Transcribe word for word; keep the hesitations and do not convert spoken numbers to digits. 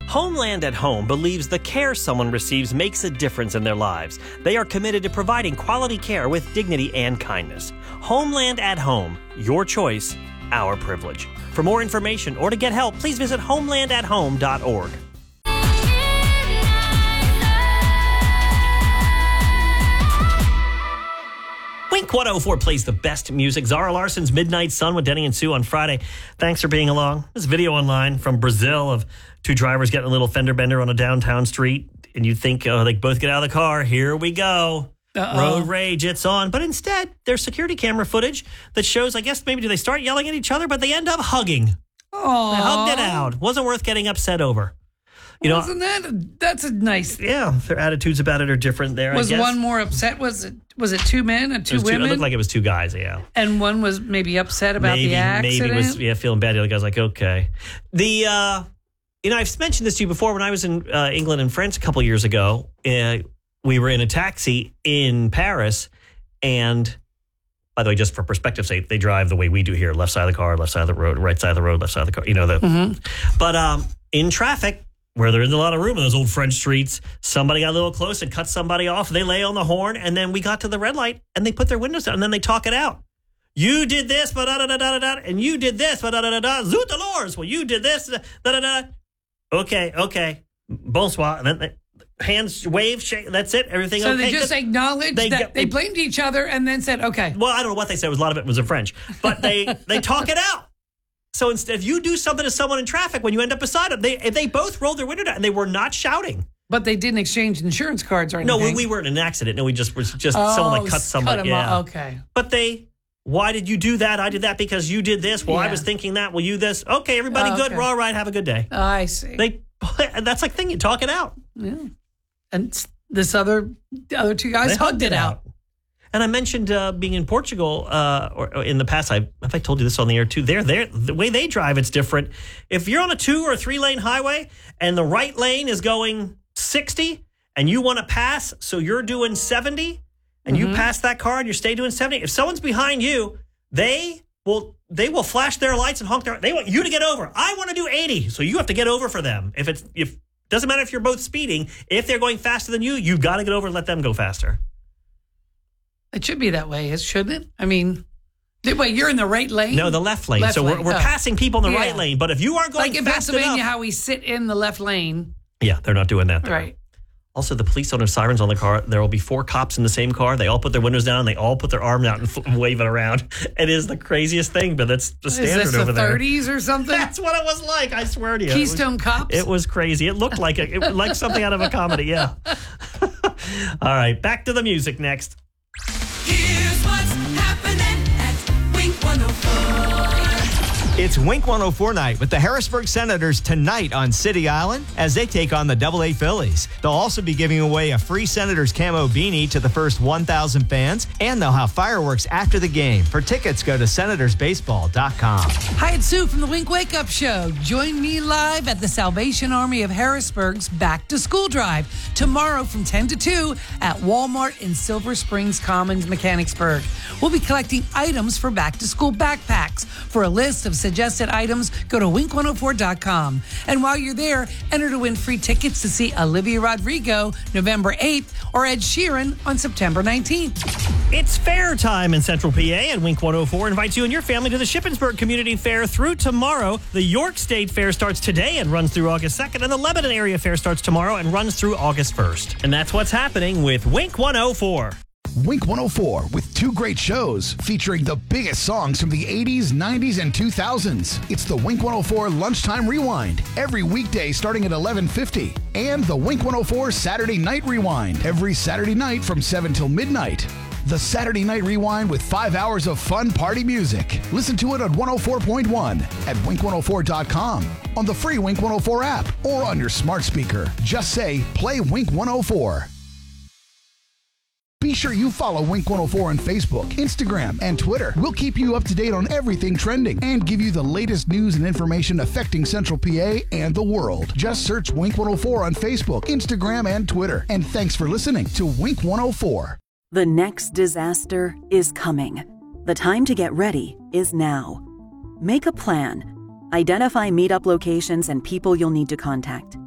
Homeland at Home believes the care someone receives makes a difference in their lives. They are committed to providing quality care with dignity and kindness. Homeland at Home, your choice, our privilege. For more information or to get help, please visit homeland at home dot org. Wink one oh four plays the best music. Zara Larson's Midnight Sun with Denny and Sue on Friday. Thanks for being along. This video online from Brazil of two drivers getting a little fender bender on a downtown street. And you think, oh, they both get out of the car. Here we go. Uh-oh. Road rage, it's on. But instead, there's security camera footage that shows, I guess, maybe do they start yelling at each other, but they end up hugging. Aww. They hugged it out. Wasn't worth getting upset over. You know, Wasn't that a, that's a nice. Yeah, their attitudes about it are different there. Was I guess. one more upset? Was it was it two men and two it women? Two, it looked like it was two guys. Yeah, and one was maybe upset about maybe, the accident. Maybe was yeah feeling bad. The other guy's like, okay. The uh, you know I've mentioned this to you before. When I was in uh, England and France a couple years ago, uh, we were in a taxi in Paris, and by the way, just for perspective's sake, they drive the way we do here: left side of the car, left side of the road, right side of the road, left side of the car. You know the. Mm-hmm. But um, in traffic, where there isn't a lot of room in those old French streets, somebody got a little close and cut somebody off. They lay on the horn, and then we got to the red light, and they put their windows down, and then they talk it out. You did this, but da da da da da, and you did this, but da da da da. Zoot Dolores. Well, you did this, da da da. Okay, okay. Bonsoir. And then they, hands wave, shake. That's it. Everything. So okay. they just acknowledged they, that they, they blamed each other, and then said, "Okay." Well, I don't know what they said. It was a lot of it was in French, but they they talk it out. So instead, if you do something to someone in traffic when you end up beside them, they if they both rolled their window down and they were not shouting. But they didn't exchange insurance cards or anything. No, we, we weren't in an accident. No, we just was just oh, someone like cut somebody. Cut yeah, off. Okay. But they, why did you do that? I did that because you did this. Well, yeah. I was thinking that. Well, you this. Okay, everybody, oh, good. Okay. We're all right. Have a good day. Oh, I see. They that's like thing you talk it out. Yeah. And this other the other two guys they hugged, hugged it out. out. And I mentioned uh, being in Portugal, uh, or, or in the past. I have I told you this on the air too. They're there. The way they drive, it's different. If you're on a two or three lane highway and the right lane is going sixty, and you want to pass, so you're doing seventy, and mm-hmm. you pass that car and you stay doing seventy. If someone's behind you, they will they will flash their lights and honk their. They want you to get over. I want to do eighty, so you have to get over for them. If it's if doesn't matter if you're both speeding. If they're going faster than you, you've got to get over and let them go faster. It should be that way, shouldn't it? I mean, wait, you're in the right lane? No, the left lane. Left so lane. we're, we're oh. passing people in the yeah. right lane. But if you aren't going like in fast Pennsylvania, enough, how we sit in the left lane. Yeah, they're not doing that there. Right. Also, the police don't have sirens on the car. There will be four cops in the same car. They all put their windows down. And they all put their arm out and f- wave it around. It is the craziest thing, but that's the standard is this over the there. thirties or something? That's what it was like. I swear to you. Keystone it was, Cops? It was crazy. It looked like a, it was like something out of a comedy. Yeah. All right. Back to the music next. Here's what's happening at Wink one oh four. It's Wink one oh four night with the Harrisburg Senators tonight on City Island as they take on the Double A Phillies. They'll also be giving away a free Senators camo beanie to the first one thousand fans, and they'll have fireworks after the game. For tickets, go to senators baseball dot com. Hi, it's Sue from the Wink Wake Up Show. Join me live at the Salvation Army of Harrisburg's Back to School Drive tomorrow from ten to two at Walmart in Silver Springs Commons, Mechanicsburg. We'll be collecting items for back to school backpacks. For a list of suggested items, go to wink one oh four dot com. And while you're there, enter to win free tickets to see Olivia Rodrigo November eighth or Ed Sheeran on September nineteenth. It's fair time in Central P A, and Wink one oh four invites you and your family to the Shippensburg Community Fair through tomorrow. The York State Fair starts today and runs through August second, and the Lebanon Area Fair starts tomorrow and runs through August first. And that's what's happening with Wink one oh four. Wink one oh four with two great shows featuring the biggest songs from the eighties, nineties, and two thousands. It's the Wink one oh four Lunchtime Rewind every weekday starting at eleven fifty, and the Wink one oh four Saturday Night Rewind every Saturday night from seven till midnight. The Saturday Night Rewind with five hours of fun party music. Listen to it on one oh four point one, at wink one oh four dot com, on the free Wink one oh four app, or on your smart speaker. Just say, play Wink one oh four. Be sure you follow Wink one oh four on Facebook, Instagram, and Twitter. We'll keep you up to date on everything trending and give you the latest news and information affecting Central P A and the world. Just search Wink one oh four on Facebook, Instagram, and Twitter. And thanks for listening to Wink one oh four. The next disaster is coming. The time to get ready is now. Make a plan. Identify meetup locations and people you'll need to contact.